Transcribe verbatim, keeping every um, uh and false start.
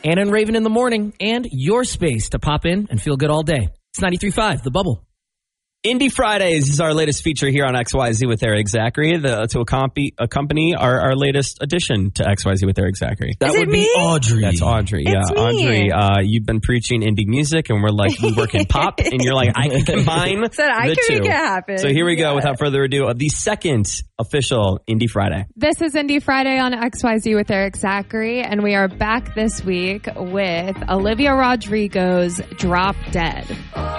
Anna and Raven in the morning, and your space to pop in and feel good all day. It's ninety-three point five, The Bubble. Indie Fridays is our latest feature here on X Y Z with Eric Zachary, the, to accompany, accompany our, our latest addition to X Y Z with Eric Zachary. That Is it would me? be Audrey. That's Audrey. It's yeah, me. Audrey, uh, you've been preaching indie music, and we're like, we work in pop, and you're like, I can combine Said I the can two. make it happen. So here we go, Yeah. without further ado, the second official Indie Friday. This is Indie Friday on X Y Z with Eric Zachary, and we are back this week with Olivia Rodrigo's Drop Dead.